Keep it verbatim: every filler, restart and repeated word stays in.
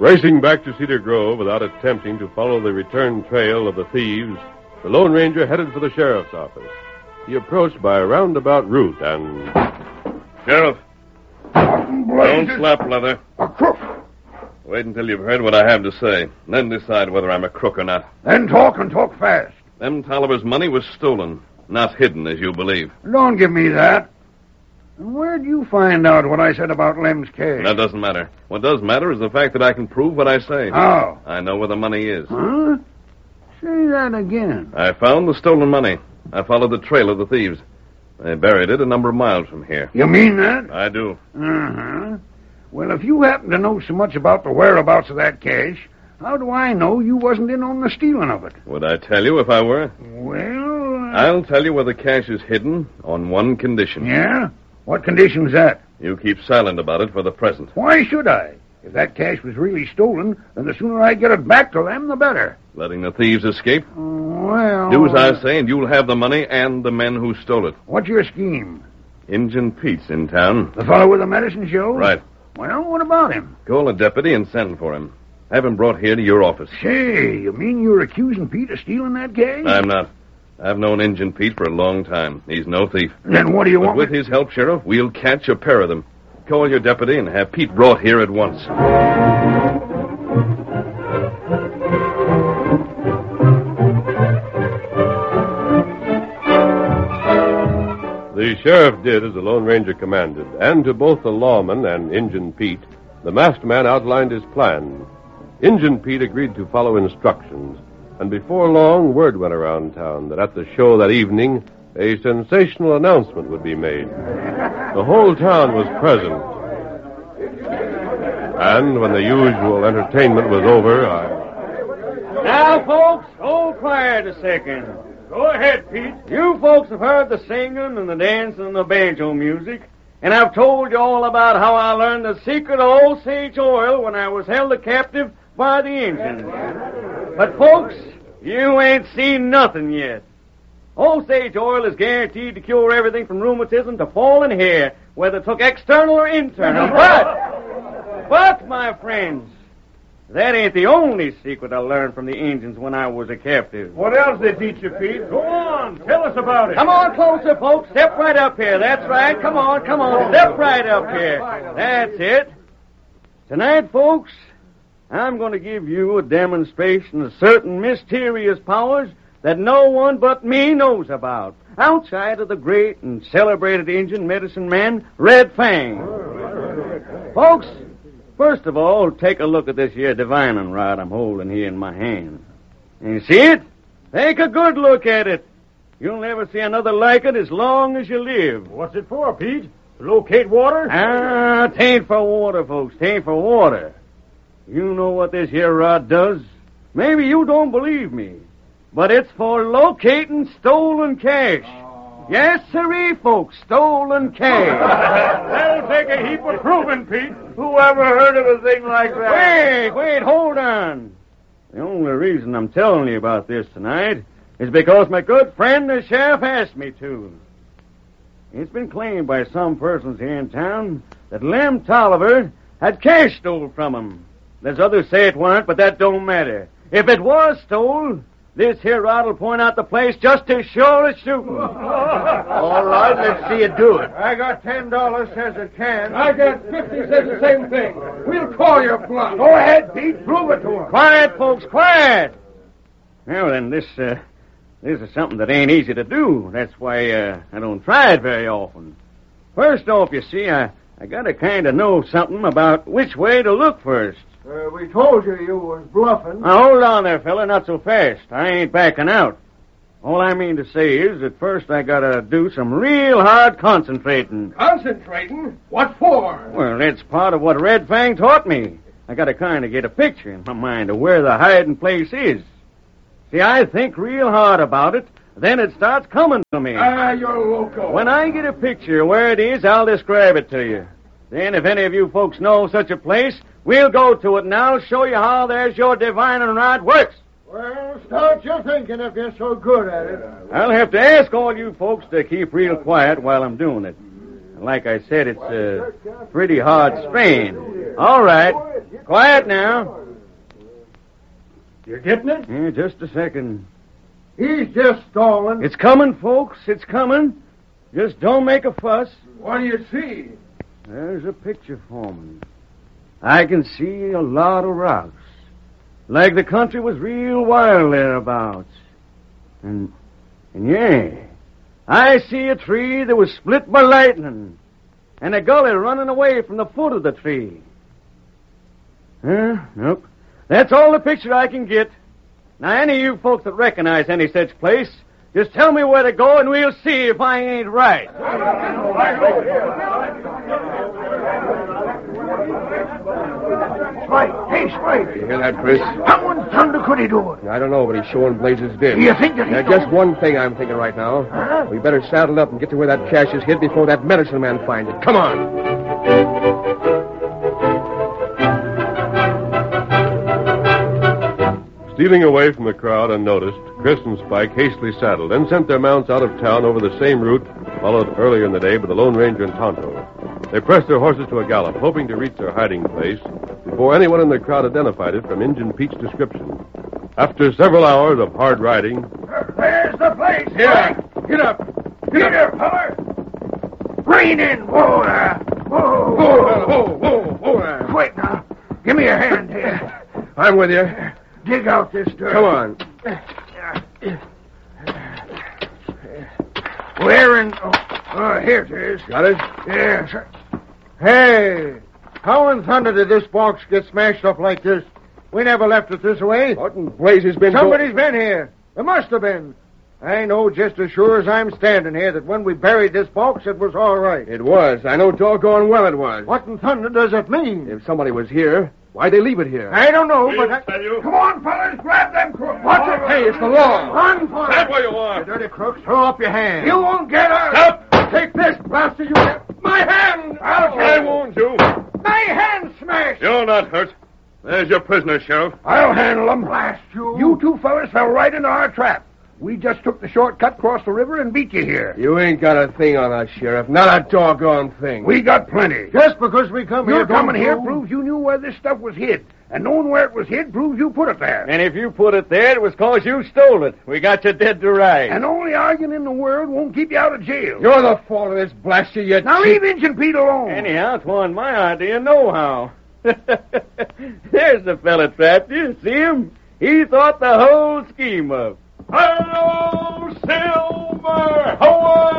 Racing back to Cedar Grove without attempting to follow the return trail of the thieves, the Lone Ranger headed for the sheriff's office. He approached by a roundabout route and... Sheriff, don't slap Leather. A crook. Wait until you've heard what I have to say. Then decide whether I'm a crook or not. Then talk and talk fast. Them Tolliver's money was stolen, not hidden as you believe. Don't give me that. Where'd you find out what I said about Lem's cash? That doesn't matter. What does matter is the fact that I can prove what I say. How? I know where the money is. Huh? Say that again. I found the stolen money. I followed the trail of the thieves. They buried it a number of miles from here. You mean that? I do. Uh-huh. Well, if you happen to know so much about the whereabouts of that cash, how do I know you wasn't in on the stealing of it? Would I tell you if I were? Well... Uh... I'll tell you where the cash is hidden on one condition. Yeah? What condition's that? You keep silent about it for the present. Why should I? If that cash was really stolen, then the sooner I get it back to them, the better. Letting the thieves escape? Well... Do as I say, and you'll have the money and the men who stole it. What's your scheme? Injun Pete's in town. The fellow with the medicine show? Right. Well, what about him? Call a deputy and send for him. Have him brought here to your office. Say, you mean you're accusing Pete of stealing that cash? I'm not. I've known Injun Pete for a long time. He's no thief. Then what do you but want? With me... his help, Sheriff, we'll catch a pair of them. Call your deputy and have Pete brought here at once. The sheriff did as the Lone Ranger commanded, and to both the lawman and Injun Pete, the masked man outlined his plan. Injun Pete agreed to follow instructions, and before long, word went around town that at the show that evening, a sensational announcement would be made. The whole town was present. And when the usual entertainment was over, I... Now, folks, hold quiet a second. Go ahead, Pete. You folks have heard the singing and the dancing and the banjo music, and I've told you all about how I learned the secret of Osage oil when I was held a captive by the Indians. But, folks, you ain't seen nothing yet. Osage oil is guaranteed to cure everything from rheumatism to falling hair, whether it took external or internal. But, but, my friends, that ain't the only secret I learned from the Indians when I was a captive. What else they teach you, Pete? Go on, tell us about it. Come on closer, folks. Step right up here. That's right. Come on, come on. Step right up here. That's it. Tonight, folks, I'm going to give you a demonstration of certain mysterious powers that no one but me knows about, outside of the great and celebrated Indian medicine man, Red Fang. Folks, first of all, take a look at this here divining rod I'm holding here in my hand. You see it? Take a good look at it. You'll never see another like it as long as you live. What's it for, Pete? To locate water? Ah, tain't for water, folks. Tain't for water. You know what this here rod does? Maybe you don't believe me, but it's for locating stolen cash. Oh. Yes, sirree, folks, stolen cash. That'll take a heap of proving, Pete. Who ever heard of a thing like that? Wait, wait, hold on. The only reason I'm telling you about this tonight is because my good friend the sheriff asked me to. It's been claimed by some persons here in town that Lem Tolliver had cash stole from him. There's others say it weren't, but that don't matter. If it was stole, this here rod will point out the place just as sure as shooting. All right, let's see it do it. I got ten dollars says it can. I got fifty says the same thing. We'll call your bluff. Go ahead, Pete. Prove it to him. Quiet, folks, quiet. Now then, this, uh, this is something that ain't easy to do. That's why, uh, I don't try it very often. First off, you see, I, I gotta kind of know something about which way to look first. Uh, we told you you was bluffing. Now, hold on there, fella. Not so fast. I ain't backing out. All I mean to say is that first I gotta do some real hard concentrating. Concentrating? What for? Well, that's part of what Red Fang taught me. I gotta kind of get a picture in my mind of where the hiding place is. See, I think real hard about it, then it starts coming to me. Ah, you're loco. When I get a picture of where it is, I'll describe it to you. Then, if any of you folks know such a place, we'll go to it, and I'll show you how there's your divining rod works. Well, start your thinking if you're so good at it. I'll have to ask all you folks to keep real quiet while I'm doing it. Like I said, it's a pretty hard strain. All right. Quiet now. You're getting it? Yeah, just a second. He's just stalling. It's coming, folks. It's coming. Just don't make a fuss. What do you see? There's a picture forming. I can see a lot of rocks. Like the country was real wild thereabouts. And, and yeah, I see a tree that was split by lightning. And a gully running away from the foot of the tree. Huh? Nope. That's all the picture I can get. Now, any of you folks that recognize any such place, just tell me where to go and we'll see if I ain't right. Spike, hey, Spike. You hear that, Chris? How in thunder could he do it? I don't know, but he's showing blazes did. Do you think that he Now, don't- just one thing I'm thinking right now. Huh? We better saddle up and get to where that cache is hid before that medicine man finds it. Come on. Stealing away from the crowd unnoticed, Chris and Spike hastily saddled and sent their mounts out of town over the same route followed earlier in the day by the Lone Ranger and Tonto. They pressed their horses to a gallop, hoping to reach their hiding place before anyone in the crowd identified it from Injun Pete's description. After several hours of hard riding, There's the place. Here, Spike. get up. Get here, feller. Rein in. Whoa, there. Whoa. Whoa, whoa, whoa, whoa there. Quick now. Give me a hand here. I'm with you. Dig out this dirt. Come on. Where in... Oh, oh, here it is. Got it? Yes. Hey, how in thunder did this box get smashed up like this? We never left it this way. What in blazes been Somebody's been here. There must have been. I know just as sure as I'm standing here that when we buried this box, it was all right. It was. I know doggone well it was. What in thunder does it mean? If somebody was here, why'd they leave it here? I don't know, but... I... Come on, fellas. Grab them crooks. What's it? Hey, it's the law. Run for it. where you are. You dirty crooks, throw up your hands. You won't get her. Stop! Take this, blaster, you... My hand. I'll I won't you. My hand smashed. You're not hurt. There's your prisoner, Sheriff. I'll handle them. Blast you. You two fellas fell right into our trap. We just took the shortcut across the river and beat you here. You ain't got a thing on us, Sheriff. Not a doggone thing. We got plenty. Just because we come here... Your coming don't here prove- proves you knew where this stuff was hid. And knowing where it was hid proves you put it there. And if you put it there, it was cause you stole it. We got you dead to rights. And only arguing in the world won't keep you out of jail. You're the fault of this, blast you, you Now cheat. leave Injun Pete alone. Anyhow, 'twan't my idea, no how. There's the fella trapped you. See him? He thought the whole scheme up. Hello, Silver! Ho!